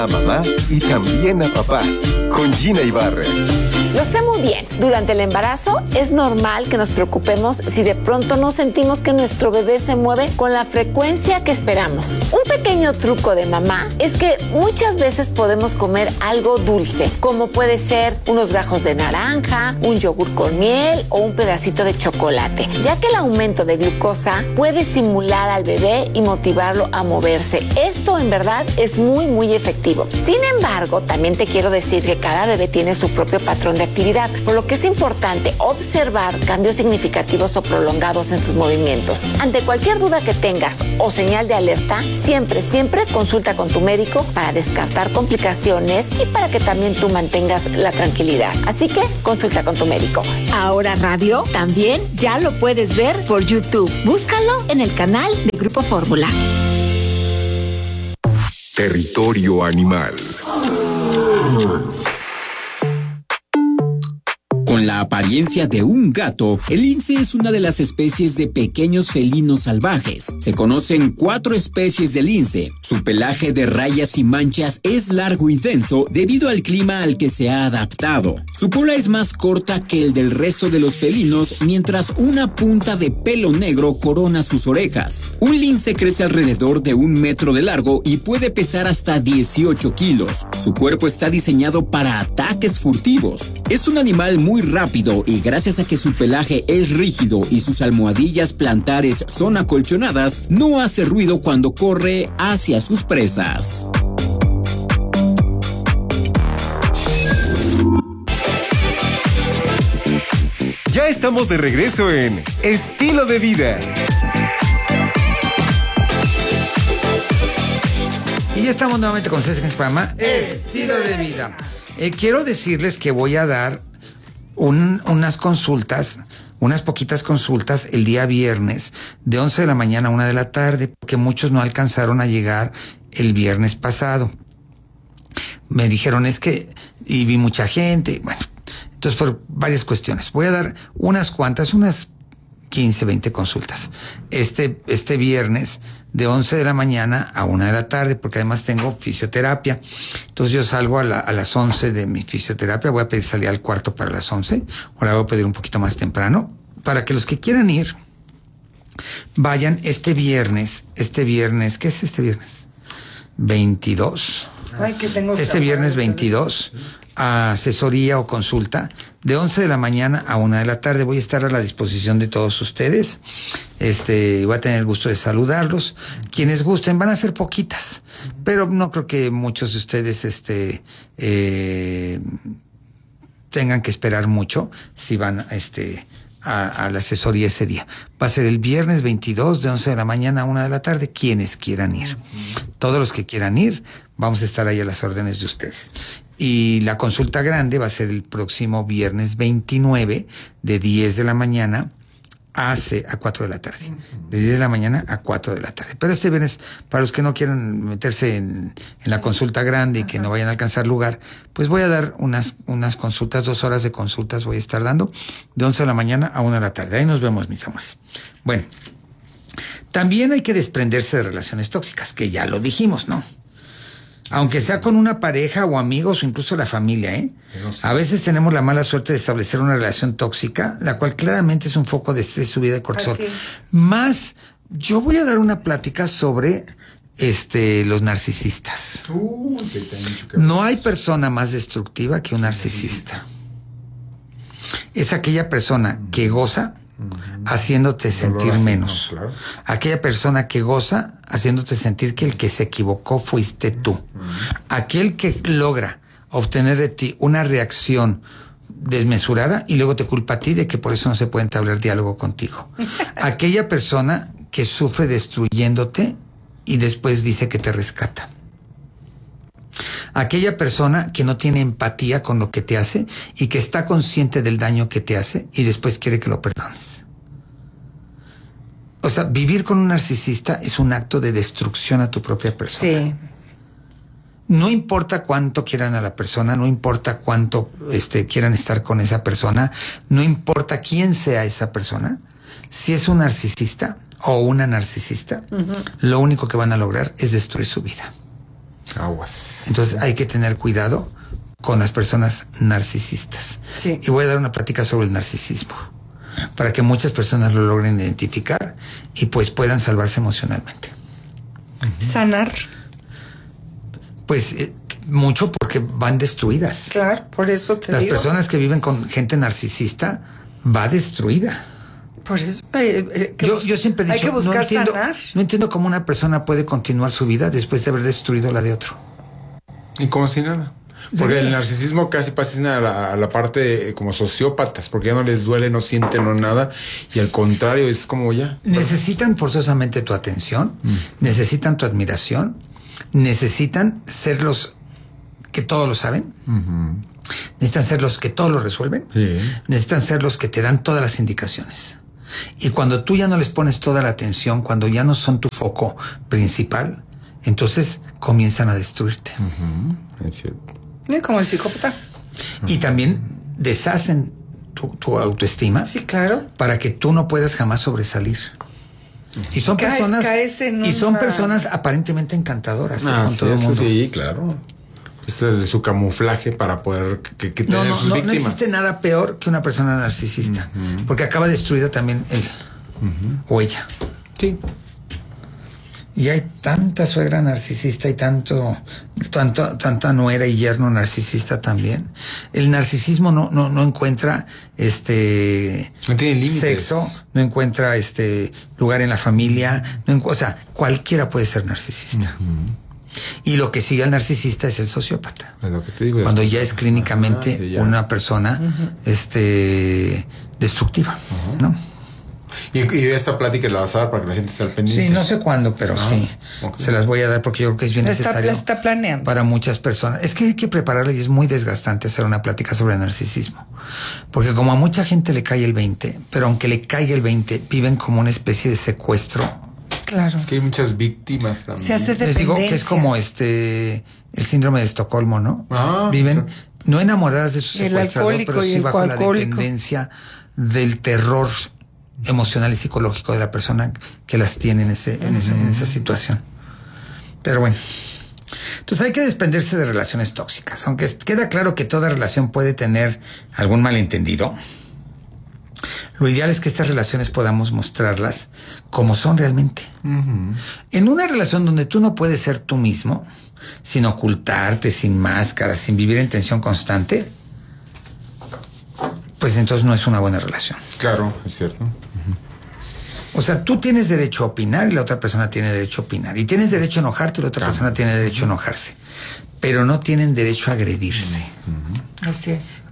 a mamá y también a papá, con Gina Ibarra. Lo sé muy bien. Durante el embarazo es normal que nos preocupemos si de pronto no sentimos que nuestro bebé se mueve con la frecuencia que esperamos. Un pequeño truco de mamá es que muchas veces podemos comer algo dulce, como puede ser unos gajos de naranja, un yogur con miel o un pedacito de chocolate, ya que el aumento de glucosa puede estimular al bebé y motivarlo a moverse. Esto en verdad es muy efectivo. Sin embargo, también te quiero decir que cada bebé tiene su propio patrón de actividad, por lo que es importante observar cambios significativos o prolongados en sus movimientos. Ante cualquier duda que tengas o señal de alerta, siempre consulta con tu médico para descartar complicaciones y para que también tú mantengas la tranquilidad. Así que consulta con tu médico. Ahora Radio también ya lo puedes ver por YouTube. Búscalo en el canal de Grupo Fórmula. Territorio Animal. Con la apariencia de un gato, el lince es una de las especies de pequeños felinos salvajes. Se conocen 4 especies de lince. Su pelaje de rayas y manchas es largo y denso debido al clima al que se ha adaptado. Su cola es más corta que el del resto de los felinos, mientras una punta de pelo negro corona sus orejas. Un lince crece alrededor de 1 metro de largo y puede pesar hasta 18 kilos. Su cuerpo está diseñado para ataques furtivos. Es un animal muy rápido y gracias a que su pelaje es rígido y sus almohadillas plantares son acolchonadas, no hace ruido cuando corre hacia sus presas. Ya estamos de regreso en Estilo de Vida. Y ya estamos nuevamente con ustedes en este programa Estilo de Vida. Quiero decirles que voy a dar unas consultas, unas poquitas consultas el día viernes de 11 de la mañana a 1 de la tarde, porque muchos no alcanzaron a llegar el viernes pasado. Me dijeron y vi mucha gente, bueno, entonces por varias cuestiones. Voy a dar unas 15, 20 consultas. Este viernes de 11 de la mañana a 1 de la tarde, porque además tengo fisioterapia. Entonces yo salgo a las 11 de mi fisioterapia, voy a pedir salir al cuarto para las 11, ahora voy a pedir un poquito más temprano, para que los que quieran ir, vayan este viernes, ¿qué es este viernes? 22. Ay, que tengo este viernes 22, a asesoría o consulta, de 11 de la mañana a 1 de la tarde. Voy a estar a la disposición de todos ustedes. Voy a tener el gusto de saludarlos. Quienes gusten, van a ser poquitas, pero no creo que muchos de ustedes tengan que esperar mucho si van a la asesoría ese día. Va a ser el viernes 22 de 11 de la mañana a 1 de la tarde, quienes quieran ir. Todos los que quieran ir, vamos a estar ahí a las órdenes de ustedes. Y la consulta grande va a ser el próximo viernes 29 de 10 de la mañana a 4 de la tarde. De 10 de la mañana a 4 de la tarde. Pero este viernes, para los que no quieran meterse en la consulta grande y que no vayan a alcanzar lugar, pues voy a dar unas consultas, 2 horas de consultas voy a estar dando, de 11 de la mañana a 1 de la tarde. Ahí nos vemos, mis amores. Bueno, también hay que desprenderse de relaciones tóxicas, que ya lo dijimos, ¿no? Aunque sea con una pareja o amigos o incluso la familia, ¿eh? A veces tenemos la mala suerte de establecer una relación tóxica, la cual claramente es un foco de estrés, subida de cortisol. Más, yo voy a dar una plática sobre los narcisistas. No hay persona más destructiva que un narcisista. Es aquella persona que goza haciéndote sentir menos. Claro. Aquella persona que goza haciéndote sentir que el que se equivocó fuiste tú. Aquel que logra obtener de ti una reacción desmesurada y luego te culpa a ti de que por eso no se puede entablar diálogo contigo. Aquella persona que sufre destruyéndote y después dice que te rescata. Aquella persona que no tiene empatía con lo que te hace y que está consciente del daño que te hace y después quiere que lo perdones. O sea, vivir con un narcisista es un acto de destrucción a tu propia persona. Sí. No importa cuánto quieran a la persona, no importa cuánto quieran estar con esa persona, no importa quién sea esa persona, si es un narcisista o una narcisista, lo único que van a lograr es destruir su vida. Aguas. Entonces hay que tener cuidado con las personas narcisistas. Sí. Y voy a dar una plática sobre el narcisismo, para que muchas personas lo logren identificar y pues puedan salvarse emocionalmente. Sanar. Pues mucho, porque van destruidas. Claro, por eso te Las digo. personas que viven con gente narcisista va destruida. Por eso. Yo siempre he dicho, hay que buscar entiendo, sanar. no entiendo cómo una persona puede continuar su vida después de haber destruido la de otro. Y como si nada. Porque el narcisismo casi pasa a la parte como sociópatas, porque ya no les duele, no sienten no nada, y al contrario, es como ya. Necesitan forzosamente tu atención, necesitan tu admiración, necesitan ser los que todo lo saben, necesitan ser los que todo lo resuelven, necesitan ser los que te dan todas las indicaciones. Y cuando tú ya no les pones toda la atención, cuando ya no son tu foco principal, entonces comienzan a destruirte. Es cierto. Como el psicópata. Y también deshacen tu autoestima. Sí, claro. Para que tú no puedas jamás sobresalir. Y son personas aparentemente encantadoras con todo el mundo. Sí, claro. Es su camuflaje para poder tener sus víctimas. No existe nada peor que una persona narcisista, porque acaba destruida también él o ella. Sí. Y hay tanta suegra narcisista y tanta nuera y yerno narcisista también. El narcisismo no encuentra no tiene límites. Sexo, no encuentra lugar en la familia, o sea, cualquiera puede ser narcisista. Y lo que sigue al narcisista es el sociópata. Es lo que te digo. Cuando ya es clínicamente una persona destructiva, ¿no? Y esta plática la vas a dar para que la gente esté al pendiente. Sí, no sé cuándo, pero sí. Okay. Se las voy a dar porque yo creo que es bien necesario. Está planeando. Para muchas personas. Es que hay que prepararla y es muy desgastante hacer una plática sobre narcisismo. Porque como a mucha gente le cae el 20, pero aunque le caiga el 20, viven como una especie de secuestro. Claro. Es que hay muchas víctimas también. Se hace dependencia. Les digo que es como el síndrome de Estocolmo, ¿no? Viven no enamoradas de su secuestrador, pero sí bajo la dependencia del terror emocional y psicológico de la persona que las tiene en esa situación. Pero bueno, entonces hay que desprenderse de relaciones tóxicas, aunque queda claro que toda relación puede tener algún malentendido. Lo ideal es que estas relaciones podamos mostrarlas como son realmente. En una relación donde tú no puedes ser tú mismo, sin ocultarte, sin máscaras, sin vivir en tensión constante, pues entonces no es una buena relación. Claro, es cierto. O sea, tú tienes derecho a opinar y la otra persona tiene derecho a opinar. Y tienes derecho a enojarte y la otra persona tiene derecho a enojarse. Pero no tienen derecho a agredirse. Así es.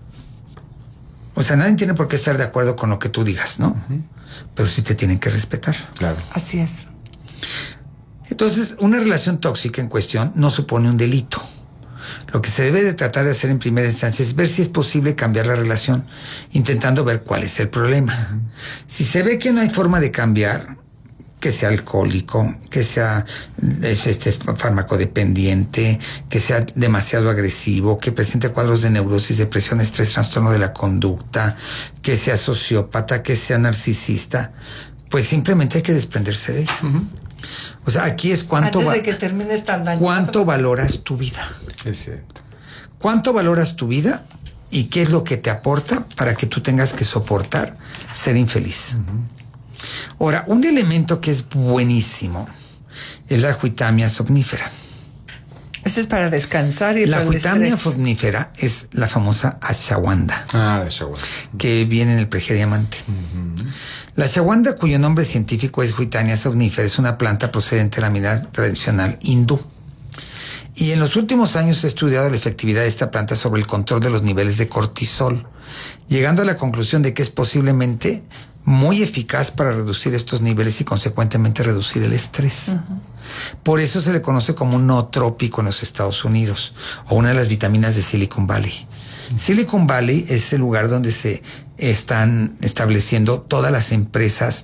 O sea, nadie tiene por qué estar de acuerdo con lo que tú digas, ¿no? Pero sí te tienen que respetar. Claro. Así es. Entonces, una relación tóxica en cuestión no supone un delito. Lo que se debe de tratar de hacer en primera instancia es ver si es posible cambiar la relación, intentando ver cuál es el problema. Si se ve que no hay forma de cambiar, que sea alcohólico, que sea farmacodependiente, que sea demasiado agresivo, que presente cuadros de neurosis, depresión, estrés, trastorno de la conducta, que sea sociópata, que sea narcisista, pues simplemente hay que desprenderse de él. O sea, aquí es antes de que termines tan dañado. ¿Cuánto valoras tu vida? Es cierto. ¿Cuánto valoras tu vida y qué es lo que te aporta para que tú tengas que soportar ser infeliz? Ahora, un elemento que es buenísimo es la aguitamia somnífera. Ese es para descansar y la para el aguitamia estrés. somnífera es la famosa ashwagandha. La ashwagandha. Que viene en el prejediamante. La ashwagandha, cuyo nombre científico es Aguitamia somnífera, es una planta procedente de la medicina tradicional hindú. Y en los últimos años se ha estudiado la efectividad de esta planta sobre el control de los niveles de cortisol, llegando a la conclusión de que es posiblemente muy eficaz para reducir estos niveles y consecuentemente reducir el estrés. Por eso se le conoce como un nootrópico en los Estados Unidos, o una de las vitaminas de Silicon Valley. Silicon Valley es el lugar donde se están estableciendo todas las empresas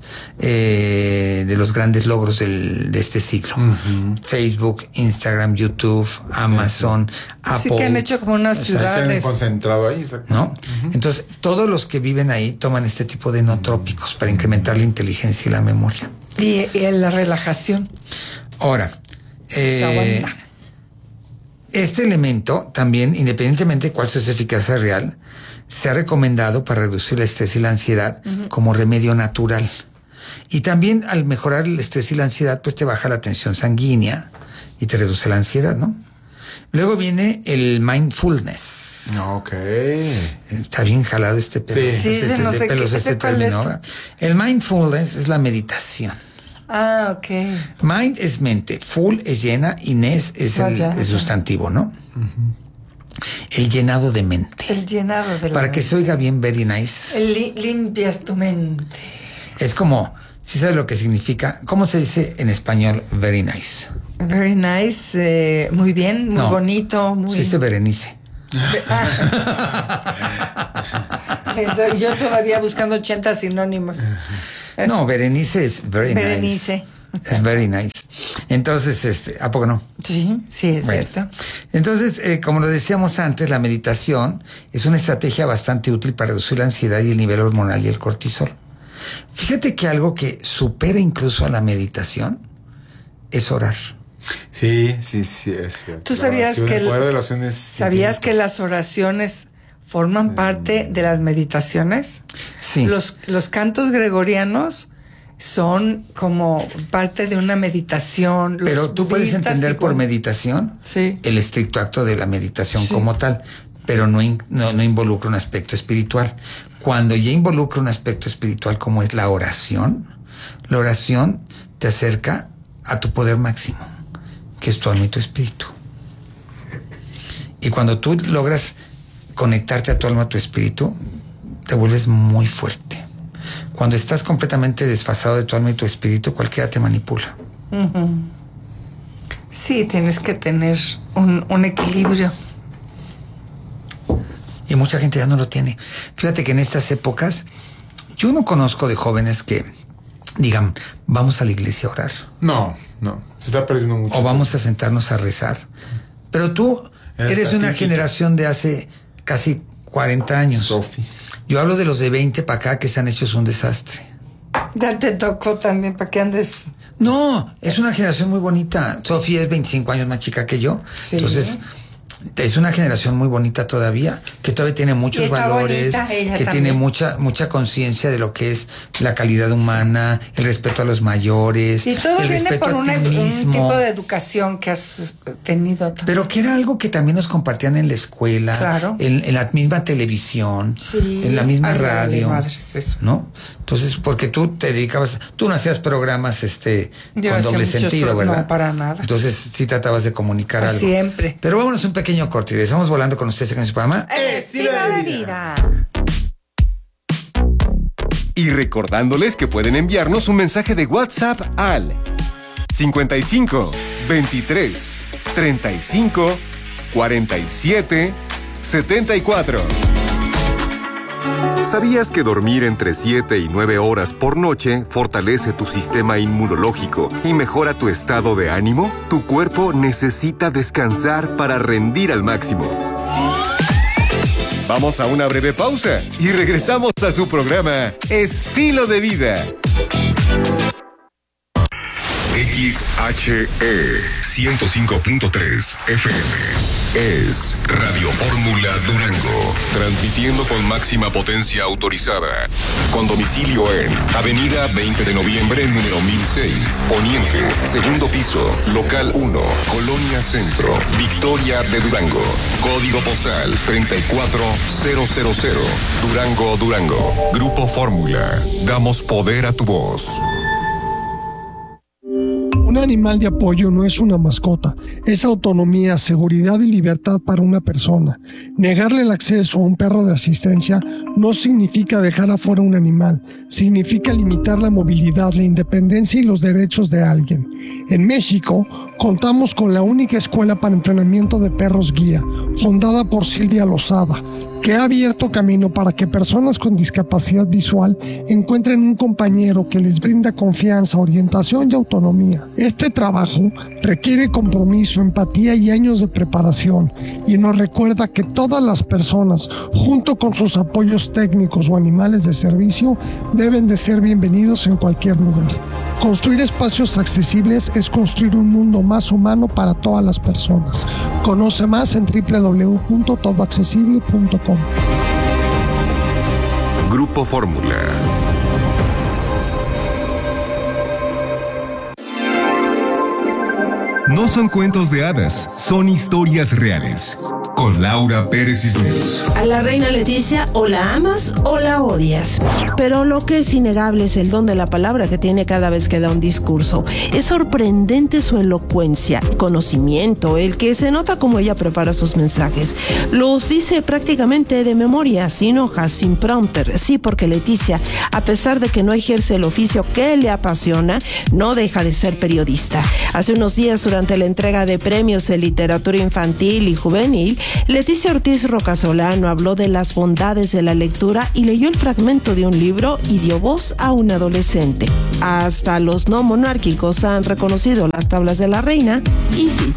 de los grandes logros de este siglo. Facebook, Instagram, YouTube, Amazon, Apple. Sí, que han hecho como unas ciudades. Se han concentrado ahí, exacto. ¿No? Entonces, todos los que viven ahí toman este tipo de nootrópicos para incrementar la inteligencia y la memoria. Y la relajación. Ahora, Este elemento también, independientemente de cuál sea su eficacia real, se ha recomendado para reducir el estrés y la ansiedad como remedio natural. Y también al mejorar el estrés y la ansiedad, pues te baja la tensión sanguínea y te reduce la ansiedad, ¿no? Luego viene el mindfulness. Ok. Está bien jalado este pelo. Sí, no sé pelos, qué, este ¿cuál es? término. El mindfulness es la meditación. Ah, ok. Mind es mente, full es llena y ness es el sustantivo, ¿no? El llenado de mente. El llenado de la Para que mente. se oiga bien, very nice. Limpias tu mente. Es como, ¿sí sabes lo que significa? ¿Cómo se dice en español very nice? Very nice, muy bien, muy bonito, muy... Se dice Berenice. Yo todavía buscando 80 sinónimos. No, Berenice es very Berenice. nice. Es very nice. Entonces, ¿a poco no? Sí, es Bueno, cierto. Entonces, como lo decíamos antes, la meditación es una estrategia bastante útil para reducir la ansiedad y el nivel hormonal y el cortisol. Fíjate que algo que supera incluso a la meditación es orar. Sí, es cierto. ¿Tú sabías que el poder de la oración es sabías infinito. que las oraciones forman parte de las meditaciones? Sí. Los cantos gregorianos son como parte de una meditación. Los Pero tú puedes budistas entender por igual. meditación Sí. el estricto acto de la meditación como tal, pero no involucra un aspecto espiritual. Cuando ya involucra un aspecto espiritual como es la oración te acerca a tu poder máximo, que es tu alma y tu espíritu. Y cuando tú logras conectarte a tu alma, a tu espíritu, te vuelves muy fuerte. Cuando estás completamente desfasado de tu alma y tu espíritu, cualquiera te manipula. Sí, tienes que tener un equilibrio. Y mucha gente ya no lo tiene. Fíjate que en estas épocas, yo no conozco de jóvenes que digan, vamos a la iglesia a orar. No, se está perdiendo mucho. O vamos a sentarnos a rezar. Pero tú eres una generación de hace casi 40 años. Sofi. Yo hablo de los de 20 para acá que se han hecho un desastre. Ya te tocó también para que andes. No, es una generación muy bonita. Sofía es 25 años más chica que yo. Sí. Entonces, es una generación muy bonita todavía, que todavía tiene muchos valores, que tiene mucha conciencia de lo que es la calidad humana, el respeto a los mayores, Y todo el viene respeto por a ti un mismo. tipo de educación que has tenido. Pero que era algo que también nos compartían en la escuela, Claro. en la misma televisión, Sí. en la misma Ay, radio, vale, madres, eso. ¿no? Entonces, porque tú te dedicabas, tú no hacías programas Yo con hacía doble muchos sentido, ¿verdad? No, para nada. Entonces sí tratabas de comunicar algo. Siempre. Pero vámonos a un pequeño corte y estamos volando con ustedes en su programa Estilo de vida. Y recordándoles que pueden enviarnos un mensaje de WhatsApp al 55 23 35 47 74. ¿Sabías que dormir entre 7 y 9 horas por noche fortalece tu sistema inmunológico y mejora tu estado de ánimo? Tu cuerpo necesita descansar para rendir al máximo. Vamos a una breve pausa y regresamos a su programa Estilo de Vida. XHE 105.3 FM es Radio Fórmula Durango, transmitiendo con máxima potencia autorizada, con domicilio en Avenida 20 de Noviembre, número 1006, Poniente, segundo piso, local 1, Colonia Centro, Victoria de Durango, código postal 34000, Durango, Durango. Grupo Fórmula, damos poder a tu voz. Un animal de apoyo no es una mascota, es autonomía, seguridad y libertad para una persona. Negarle el acceso a un perro de asistencia no significa dejar afuera un animal, significa limitar la movilidad, la independencia y los derechos de alguien. En México, contamos con la única escuela para entrenamiento de perros guía, fundada por Silvia Lozada. que ha abierto camino para que personas con discapacidad visual encuentren un compañero que les brinda confianza, orientación y autonomía. Este trabajo requiere compromiso, empatía y años de preparación, y nos recuerda que todas las personas, junto con sus apoyos técnicos o animales de servicio, deben de ser bienvenidos en cualquier lugar. Construir espacios accesibles es construir un mundo más humano para todas las personas. Conoce más en www.todoaccesible.com. Grupo Fórmula. No son cuentos de hadas, son historias reales. Con Laura Pérez Cisneros. A la reina Leticia o la amas o la odias. Pero lo que es innegable es el don de la palabra que tiene cada vez que da un discurso. Es sorprendente su elocuencia, conocimiento, el que se nota como ella prepara sus mensajes. Los dice prácticamente de memoria, sin hojas, sin prompter. Sí, porque Leticia, a pesar de que no ejerce el oficio que le apasiona, no deja de ser periodista. Hace unos días, durante la entrega de premios en literatura infantil y juvenil, Leticia Ortiz Rocasolano habló de las bondades de la lectura y leyó el fragmento de un libro y dio voz a un adolescente. Hasta los no monárquicos han reconocido las tablas de la reina, y sí.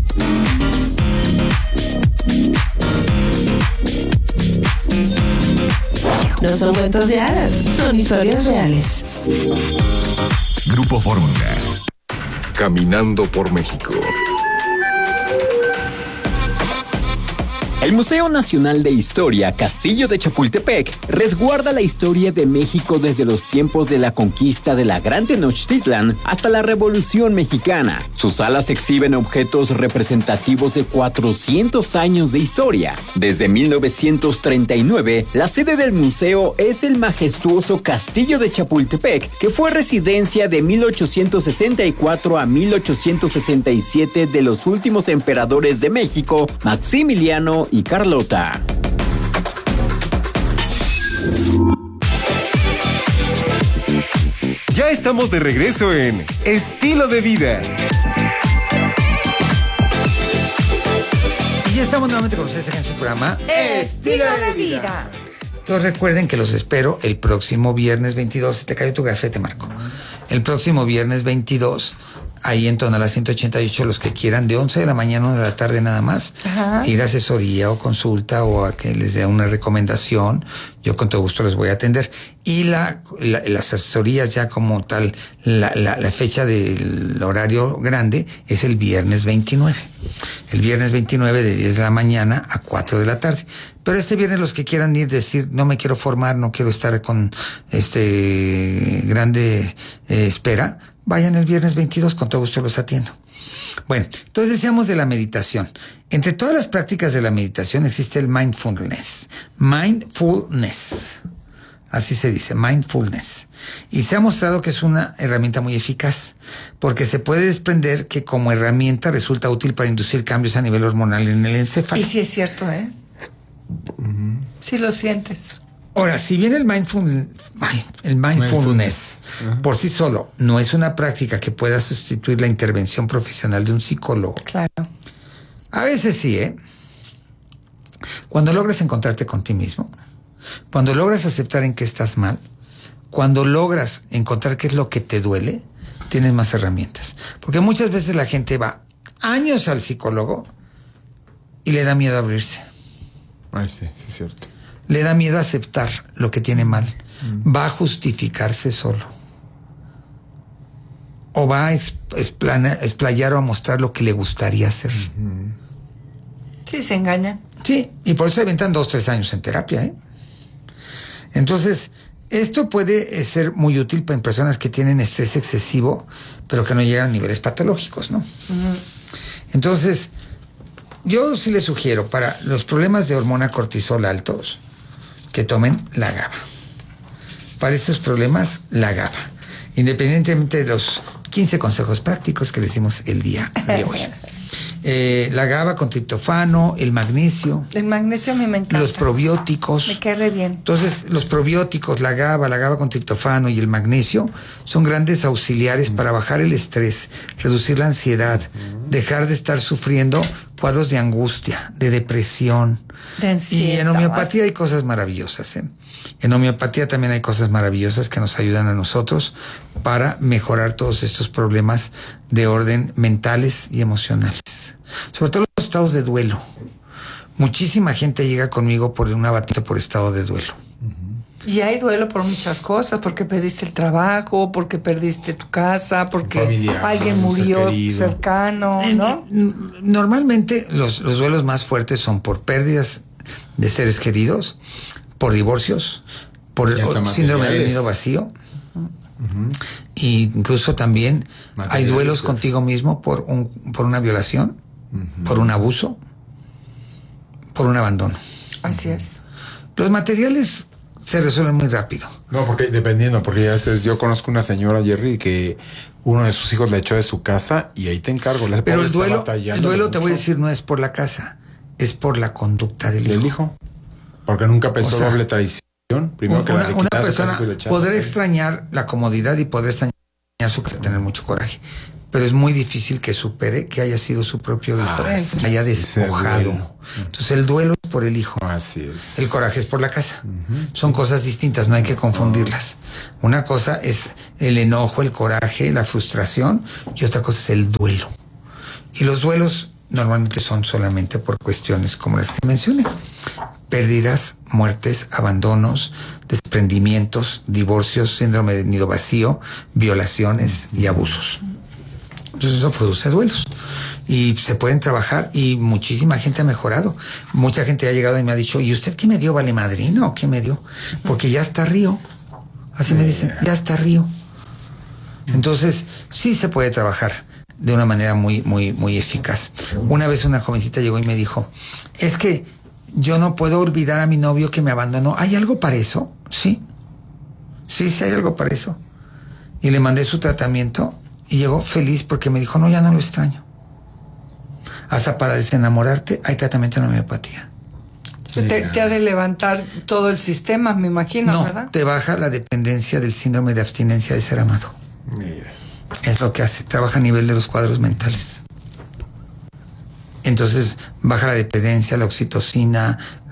No son cuentos de hadas, son historias reales. Grupo Fórmula. Caminando por México. El Museo Nacional de Historia Castillo de Chapultepec resguarda la historia de México desde los tiempos de la conquista de la Gran Tenochtitlan hasta la Revolución Mexicana. Sus salas exhiben objetos representativos de 400 años de historia. Desde 1939, la sede del museo es el majestuoso Castillo de Chapultepec, que fue residencia de 1864 a 1867 de los últimos emperadores de México, Maximiliano y Carlota. Ya estamos de regreso en Estilo de Vida. Y ya estamos nuevamente con ustedes en su programa Estilo de Vida. Entonces recuerden que los espero el próximo viernes 22. Se te cayó tu gafete, Marco. El próximo viernes 22, ahí en Tonalá 188, los que quieran, de 11 de la mañana a 1 de la tarde nada más, ir a asesoría o consulta o a que les dé una recomendación, yo con todo gusto les voy a atender. Y las asesorías ya como tal, la fecha del horario grande es el viernes 29. El viernes 29 de 10 de la mañana a 4 de la tarde. Pero este viernes los que quieran ir, decir, no me quiero formar, no quiero estar con grande espera, vayan el viernes 22, con todo gusto los atiendo. Bueno, entonces decíamos de la meditación. Entre todas las prácticas de la meditación existe el mindfulness. Mindfulness. Así se dice, mindfulness. Y se ha mostrado que es una herramienta muy eficaz, porque se puede desprender que como herramienta resulta útil para inducir cambios a nivel hormonal en el encéfalo. Y sí es cierto, ¿eh? Sí lo sientes. Ahora, si bien el mindfulness por sí solo no es una práctica que pueda sustituir la intervención profesional de un psicólogo. Claro. A veces sí, ¿eh? Cuando logras encontrarte con ti mismo, cuando logras aceptar en qué estás mal, cuando logras encontrar qué es lo que te duele, tienes más herramientas. Porque muchas veces la gente va años al psicólogo y le da miedo abrirse. Ay, sí, sí es cierto. Le da miedo aceptar lo que tiene mal. Va a justificarse solo. O va a explayar o a mostrar lo que le gustaría hacer. Sí, se engaña. Sí, y por eso se aventan 2-3 años en terapia, ¿eh? Entonces, esto puede ser muy útil en personas que tienen estrés excesivo, pero que no llegan a niveles patológicos, ¿no? Entonces, yo sí les sugiero, para los problemas de hormona cortisol altos, que tomen la GABA. Para esos problemas, la GABA. Independientemente de los 15 consejos prácticos que les dimos el día de hoy. La GABA con triptofano, el magnesio. El magnesio a mí me encanta. Los probióticos. Me cae re bien. Entonces, los probióticos, la GABA con triptofano y el magnesio son grandes auxiliares para bajar el estrés, reducir la ansiedad, dejar de estar sufriendo cuadros de angustia, de depresión. De ansiedad. Y en homeopatía hay cosas maravillosas, ¿eh? En homeopatía también hay cosas maravillosas que nos ayudan a nosotros para mejorar todos estos problemas de orden mentales y emocionales. Sobre todo los estados de duelo. Muchísima gente llega conmigo por un abatimiento por estado de duelo. Y hay duelo por muchas cosas, porque perdiste el trabajo, porque perdiste tu casa, porque familiar, alguien murió cercano, ¿no? Normalmente los duelos más fuertes son por pérdidas de seres queridos, por divorcios, por síndrome del nido vacío. Y incluso también hay duelos contigo mismo por una violación, por un abuso, por un abandono. Así es. Los materiales se resuelven muy rápido. No, porque ya sabes, yo conozco una señora, Jerry, que uno de sus hijos le echó de su casa y ahí te encargo. Pero el duelo te voy a decir, no es por la casa, es por la conducta del hijo. Porque nunca pensó doble traición. Primero que una persona podrá extrañar la comodidad y podrá extrañar su casa, tener mucho coraje. Pero es muy difícil que supere que haya sido su propio hijo, haya despojado. Entonces el duelo es por el hijo. Así es. El coraje es por la casa. Son cosas distintas, no hay que confundirlas. Una cosa es el enojo, el coraje, la frustración, y otra cosa es el duelo. Y los duelos normalmente son solamente por cuestiones como las que mencioné. Pérdidas, muertes, abandonos, desprendimientos, divorcios, síndrome de nido vacío, violaciones y abusos. Entonces eso produce duelos y se pueden trabajar y muchísima gente ha mejorado. Mucha gente ha llegado y me ha dicho, ¿y usted qué me dio, vale madrina o qué me dio? Porque ya está río. Así me dicen, ya está río. Entonces sí se puede trabajar de una manera muy, muy, muy eficaz. Una vez una jovencita llegó y me dijo, es que yo no puedo olvidar a mi novio que me abandonó. ¿Hay algo para eso? Sí. Sí hay algo para eso. Y le mandé su tratamiento. Y llegó feliz porque me dijo, no, ya no lo extraño. Hasta para desenamorarte hay tratamiento en homeopatía. Te ha de levantar todo el sistema, me imagino, ¿verdad? No, te baja la dependencia del síndrome de abstinencia de ser amado. Mira. Es lo que hace, trabaja a nivel de los cuadros mentales. Entonces baja la dependencia, la oxitocina,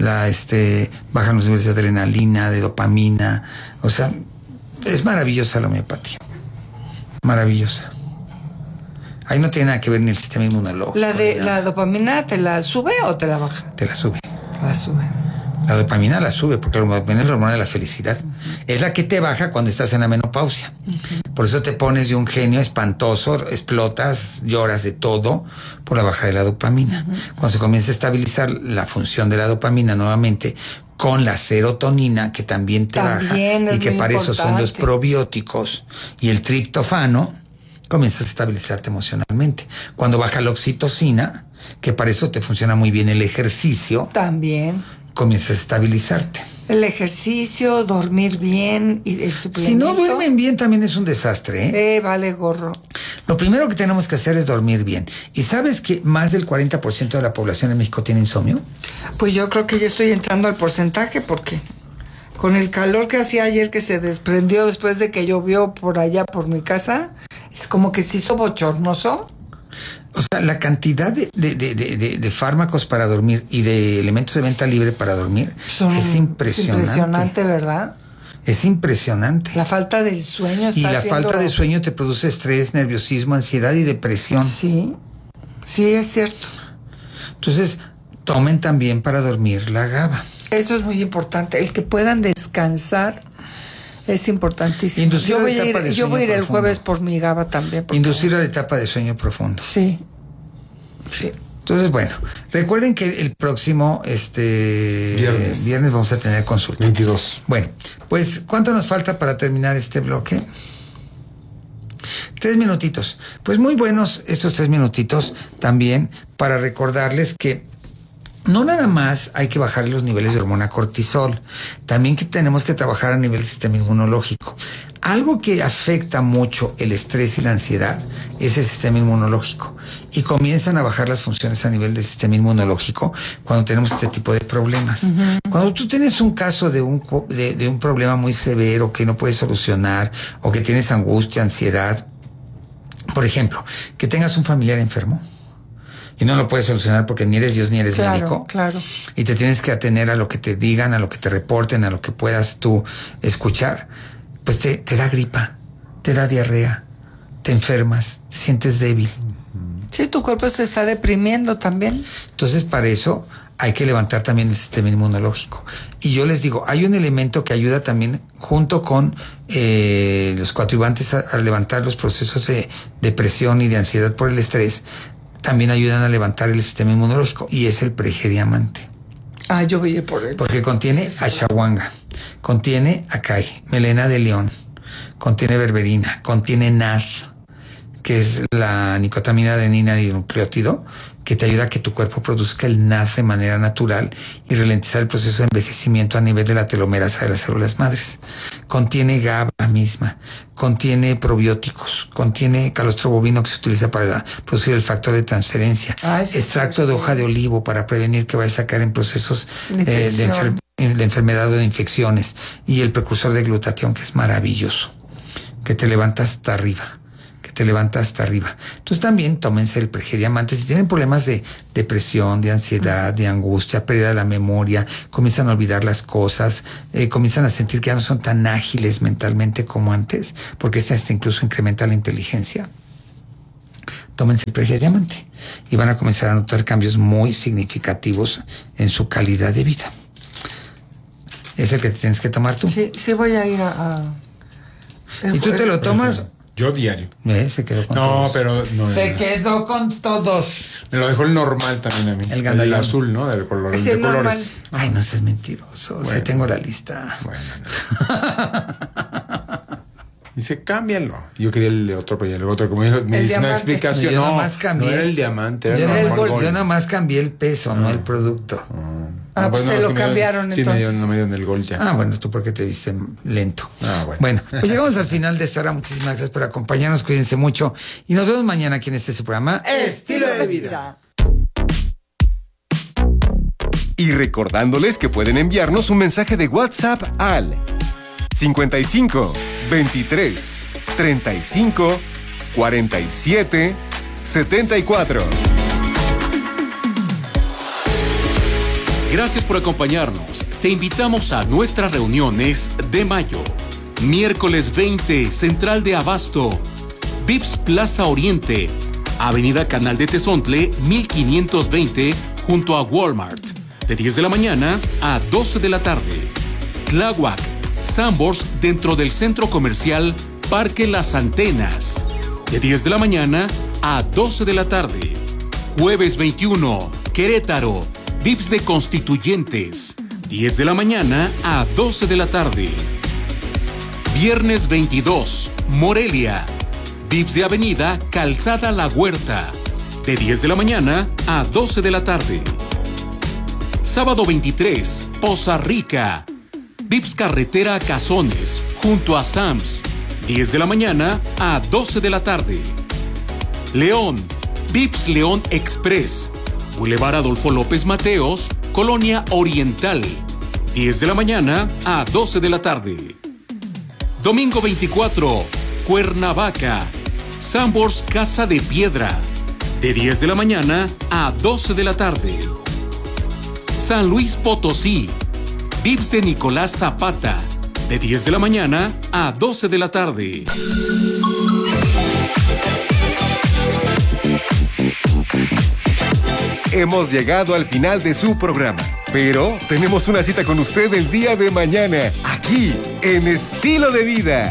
bajan los niveles de adrenalina, de dopamina. O sea, es maravillosa la homeopatía. Maravillosa. Ahí no tiene nada que ver ni el sistema inmunológico. ¿La dopamina te la sube o te la baja? Te la sube. La sube. La dopamina la sube porque la dopamina es la hormona de la felicidad. Es la que te baja cuando estás en la menopausia. Por eso te pones de un genio espantoso, explotas, lloras de todo por la baja de la dopamina. Cuando se comienza a estabilizar la función de la dopamina nuevamente con la serotonina, que también te baja, y que para eso son los probióticos, y el triptofano, comienzas a estabilizarte emocionalmente. Cuando baja la oxitocina, que para eso te funciona muy bien el ejercicio, también comienzas a estabilizarte. El ejercicio, dormir bien y el suplemento. Si no duermen bien también es un desastre, ¿eh? Vale gorro. Lo primero que tenemos que hacer es dormir bien. ¿Y sabes que más del 40% de la población en México tiene insomnio? Pues yo creo que ya estoy entrando al porcentaje porque con el calor que hacía ayer, que se desprendió después de que llovió por allá por mi casa, es como que se hizo bochornoso. O sea, la cantidad de fármacos para dormir y de elementos de venta libre para dormir es impresionante. Es impresionante, ¿verdad? Es impresionante. La falta del sueño está la falta de sueño te produce estrés, nerviosismo, ansiedad y depresión. Sí, es cierto. Entonces, tomen también para dormir la GABA. Eso es muy importante. El que puedan descansar es importantísimo. Inducir yo voy a ir el jueves por mi GABA también. Inducir a la etapa de sueño profundo. Sí. Entonces, bueno, recuerden que el próximo viernes vamos a tener consulta. 22. Bueno, pues, ¿cuánto nos falta para terminar este bloque? 3 minutitos. Pues muy buenos estos 3 minutitos también para recordarles que no nada más hay que bajar los niveles de hormona cortisol, también que tenemos que trabajar a nivel del sistema inmunológico. Algo que afecta mucho el estrés y la ansiedad es el sistema inmunológico, y comienzan a bajar las funciones a nivel del sistema inmunológico cuando tenemos este tipo de problemas. Cuando tú tienes un caso de un problema muy severo que no puedes solucionar, o que tienes angustia, ansiedad, por ejemplo, que tengas un familiar enfermo, y no lo puedes solucionar porque ni eres Dios ni eres médico. Claro. Y te tienes que atener a lo que te digan, a lo que te reporten, a lo que puedas tú escuchar. Pues te da gripa, te da diarrea, te enfermas, te sientes débil. Sí, tu cuerpo se está deprimiendo también. Entonces, para eso hay que levantar también el sistema inmunológico. Y yo les digo, hay un elemento que ayuda también junto con los coadyuvantes a levantar los procesos de depresión y de ansiedad por el estrés. También ayudan a levantar el sistema inmunológico, y es el Prejediamante. Yo voy a ir por él. Porque contiene ashwagandha, contiene acai, melena de león, contiene berberina, contiene NAD, que es la nicotamina adenina dinucleótido, que te ayuda a que tu cuerpo produzca el NAD de manera natural y ralentizar el proceso de envejecimiento a nivel de la telomerasa de las células madres. Contiene GABA misma, contiene probióticos, contiene calostro bovino que se utiliza para producir el factor de transferencia, extracto de hoja de olivo para prevenir que vayas a caer en procesos de enfermedad o de infecciones, y el precursor de glutatión, que es maravilloso, que te levanta hasta arriba. Entonces también tómense el Prejediamante. Si tienen problemas de depresión, de ansiedad, de angustia, pérdida de la memoria, comienzan a olvidar las cosas, comienzan a sentir que ya no son tan ágiles mentalmente como antes, porque hasta incluso incrementa la inteligencia. Tómense el Prejediamante y van a comenzar a notar cambios muy significativos en su calidad de vida. ¿Es el que te tienes que tomar tú? Sí, voy a ir a... ¿Y tú te lo tomas? Yo diario. Se quedó con todos. Se quedó con todos. Me lo dejó el normal también a mí. El azul, ¿no? Del color, de normal. colores. Ay, no seas mentiroso. Bueno, o sea, tengo la lista. Bueno. Dice, cámbialo. Yo quería el otro, pero el otro, como dijo, me dice una explicación. No era el diamante, era el el Yo nada más cambié el peso, no el producto. Pues te lo cambiaron entonces. Sí, no me dieron el gol ya. Bueno, tú porque te viste lento. Bueno, pues llegamos al final de esta hora. Muchísimas gracias por acompañarnos. Cuídense mucho. Y nos vemos mañana aquí en su programa Estilo de Vida. Y recordándoles que pueden enviarnos un mensaje de WhatsApp al 55 23 35 47 74. Gracias por acompañarnos. Te invitamos a nuestras reuniones de mayo. Miércoles 20, Central de Abasto, Vips Plaza Oriente, Avenida Canal de Tezontle, 1520, junto a Walmart, de 10 de la mañana a 12 de la tarde. Tláhuac, Sambors, dentro del Centro Comercial Parque Las Antenas, de 10 de la mañana a 12 de la tarde. Jueves 21, Querétaro, Vips de Constituyentes, 10 de la mañana a 12 de la tarde. Viernes 22, Morelia, Vips de Avenida Calzada La Huerta, de 10 de la mañana a 12 de la tarde. Sábado 23, Poza Rica, Vips Carretera Cazones, junto a Sams, 10 de la mañana a 12 de la tarde. León, Vips León Express, Boulevard Adolfo López Mateos, Colonia Oriental, 10 de la mañana a 12 de la tarde. Domingo 24, Cuernavaca, Sambors Casa de Piedra, de 10 de la mañana a 12 de la tarde. San Luis Potosí, Vips de Nicolás Zapata, de 10 de la mañana a 12 de la tarde. Hemos llegado al final de su programa, pero tenemos una cita con usted el día de mañana, aquí en Estilo de Vida.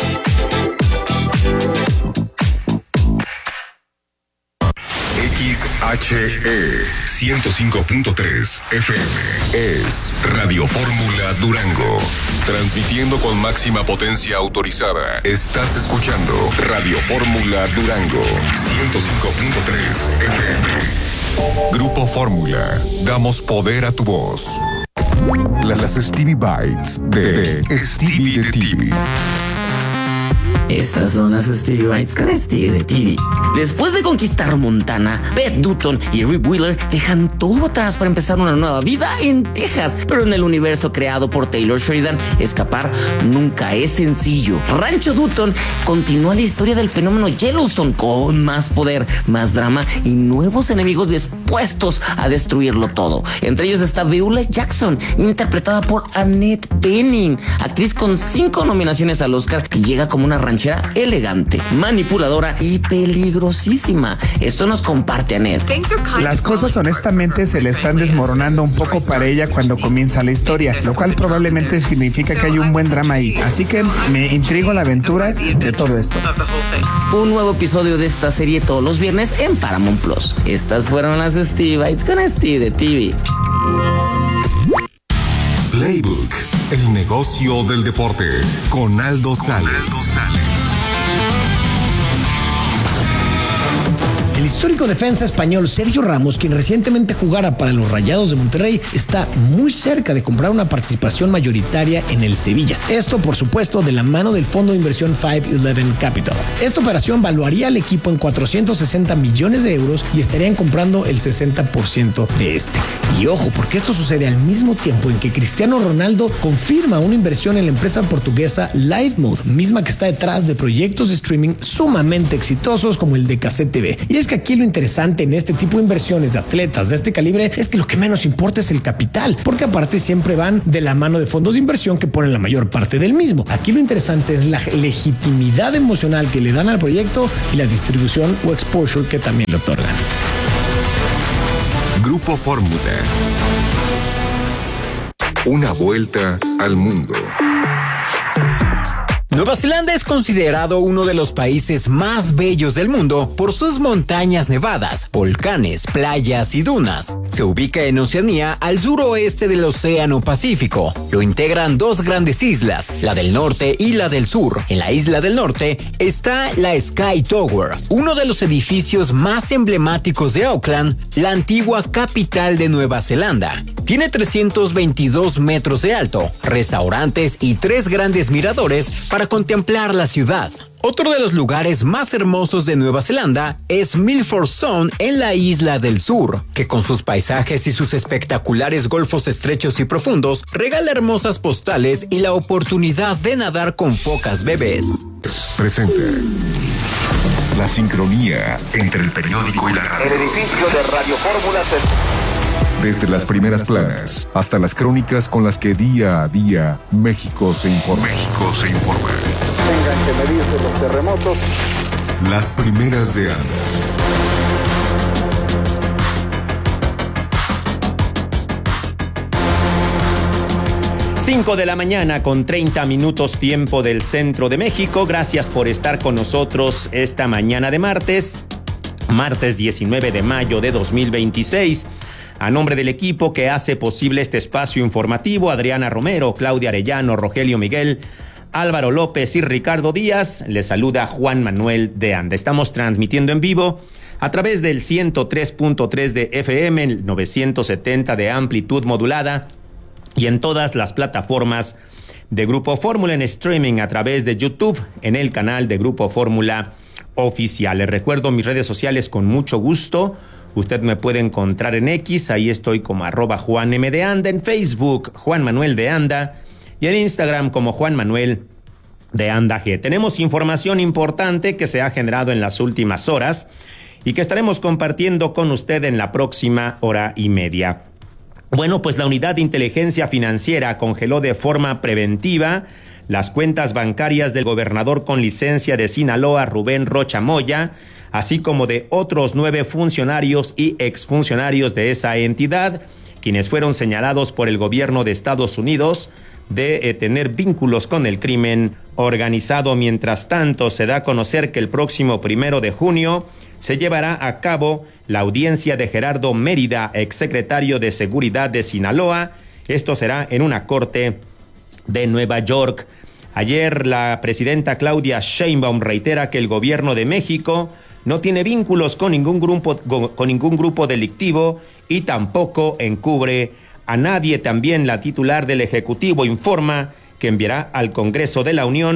XHE 105.3 FM es Radio Fórmula Durango, transmitiendo con máxima potencia autorizada. Estás escuchando Radio Fórmula Durango 105.3 FM. Grupo Fórmula, damos poder a tu voz. Las Stevie Bites de Stevie de TV. Estas son las Stevie Bites con Steve de TV. Después de conquistar Montana, Beth Dutton y Rip Wheeler dejan todo atrás para empezar una nueva vida en Texas. Pero en el universo creado por Taylor Sheridan, escapar nunca es sencillo. Rancho Dutton continúa la historia del fenómeno Yellowstone con más poder, más drama y nuevos enemigos dispuestos a destruirlo todo. Entre ellos está Beulah Jackson, interpretada por Annette Bening, actriz con 5 nominaciones al Oscar, que llega como una ranchera elegante, manipuladora y peligrosísima. Esto nos comparte Annette. Las cosas honestamente se le están desmoronando un poco para ella cuando comienza la historia, lo cual probablemente significa que hay un buen drama ahí. Así que me intriga la aventura de todo esto. Un nuevo episodio de esta serie todos los viernes en Paramount Plus. Estas fueron las Stevie Bites con Steve de TV. Playbook, el negocio del deporte, con Aldo Sales. El histórico defensa español Sergio Ramos, quien recientemente jugara para los Rayados de Monterrey, está muy cerca de comprar una participación mayoritaria en el Sevilla. Esto, por supuesto, de la mano del fondo de inversión 511 Capital. Esta operación valuaría al equipo en 460 millones de euros y estarían comprando el 60% de este. Y ojo, porque esto sucede al mismo tiempo en que Cristiano Ronaldo confirma una inversión en la empresa portuguesa Livemode, misma que está detrás de proyectos de streaming sumamente exitosos como el de Cassette TV. Y es que aquí lo interesante en este tipo de inversiones de atletas de este calibre es que lo que menos importa es el capital, porque aparte siempre van de la mano de fondos de inversión que ponen la mayor parte del mismo. Aquí lo interesante es la legitimidad emocional que le dan al proyecto y la distribución o exposure que también le otorgan. Grupo Fórmula. Una vuelta al mundo. Nueva Zelanda es considerado uno de los países más bellos del mundo por sus montañas nevadas, volcanes, playas y dunas. Se ubica en Oceanía, al suroeste del Océano Pacífico. Lo integran 2 grandes islas, la del norte y la del sur. En la isla del norte está la Sky Tower, uno de los edificios más emblemáticos de Auckland, la antigua capital de Nueva Zelanda. Tiene 322 metros de alto, restaurantes y 3 grandes miradores para contemplar la ciudad. Otro de los lugares más hermosos de Nueva Zelanda es Milford Sound en la isla del sur, que con sus paisajes y sus espectaculares golfos estrechos y profundos regala hermosas postales y la oportunidad de nadar con focas bebés. Presenta la sincronía entre el periódico y la radio. El edificio de Radio Fórmula Desde las primeras planas hasta las crónicas con las que día a día México se informa. Tengan que medirse los terremotos. Las primeras de ANDA. Cinco de la mañana con 30 minutos tiempo del centro de México. Gracias por estar con nosotros esta mañana de martes 19 de mayo de 2026. A nombre del equipo que hace posible este espacio informativo, Adriana Romero, Claudia Arellano, Rogelio Miguel, Álvaro López y Ricardo Díaz, les saluda Juan Manuel de Anda. Estamos transmitiendo en vivo a través del 103.3 de FM, el 970 de amplitud modulada y en todas las plataformas de Grupo Fórmula en streaming a través de YouTube en el canal de Grupo Fórmula Oficial. Les recuerdo mis redes sociales con mucho gusto. Usted me puede encontrar en X, ahí estoy como @JuanM_de_Anda, en Facebook Juan Manuel de Anda y en Instagram como Juan Manuel de Anda G. Tenemos información importante que se ha generado en las últimas horas y que estaremos compartiendo con usted en la próxima hora y media. Bueno, pues la Unidad de Inteligencia Financiera congeló de forma preventiva las cuentas bancarias del gobernador con licencia de Sinaloa, Rubén Rocha Moya, así como de otros 9 funcionarios y exfuncionarios de esa entidad, quienes fueron señalados por el gobierno de Estados Unidos de tener vínculos con el crimen organizado. Mientras tanto, se da a conocer que el próximo 1 de junio se llevará a cabo la audiencia de Gerardo Mérida, exsecretario de Seguridad de Sinaloa. Esto será en una corte de Nueva York. Ayer la presidenta Claudia Sheinbaum reitera que el gobierno de México no tiene vínculos con ningún grupo delictivo y tampoco encubre a nadie. También la titular del Ejecutivo informa que enviará al Congreso de la Unión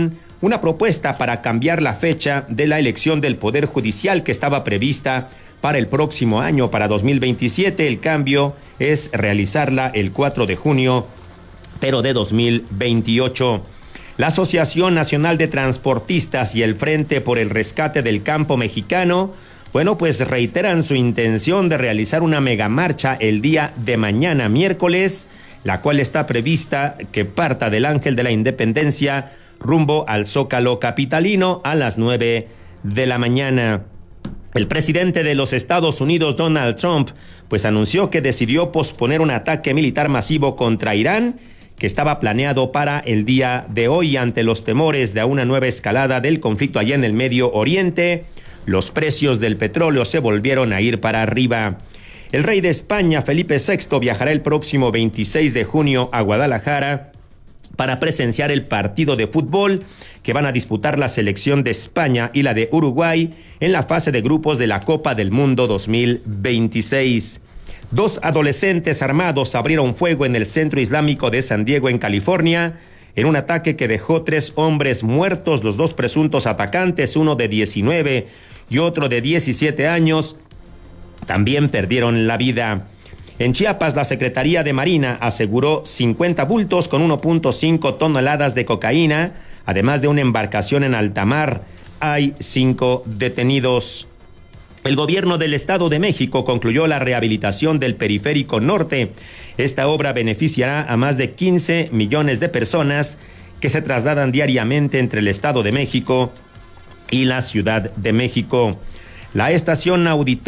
una propuesta para cambiar la fecha de la elección del Poder Judicial que estaba prevista para el próximo año, para 2027. El cambio es realizarla el 4 de junio, pero de 2028. La Asociación Nacional de Transportistas y el Frente por el Rescate del Campo Mexicano, pues reiteran su intención de realizar una megamarcha el día de mañana, miércoles, la cual está prevista que parta del Ángel de la Independencia rumbo al Zócalo capitalino a las 9 de la mañana. El presidente de los Estados Unidos, Donald Trump, anunció que decidió posponer un ataque militar masivo contra Irán, que estaba planeado para el día de hoy ante los temores de una nueva escalada del conflicto allá en el Medio Oriente. Los precios del petróleo se volvieron a ir para arriba. El rey de España, Felipe VI, viajará el próximo 26 de junio a Guadalajara para presenciar el partido de fútbol que van a disputar la selección de España y la de Uruguay en la fase de grupos de la Copa del Mundo 2026. 2 adolescentes armados abrieron fuego en el Centro Islámico de San Diego, en California, en un ataque que dejó 3 hombres muertos. Los 2 presuntos atacantes, uno de 19 y otro de 17 años, también perdieron la vida. En Chiapas, la Secretaría de Marina aseguró 50 bultos con 1.5 toneladas de cocaína, además de una embarcación en alta mar. Hay 5 detenidos. El gobierno del Estado de México concluyó la rehabilitación del Periférico Norte. Esta obra beneficiará a más de 15 millones de personas que se trasladan diariamente entre el Estado de México y la Ciudad de México. La estación auditoria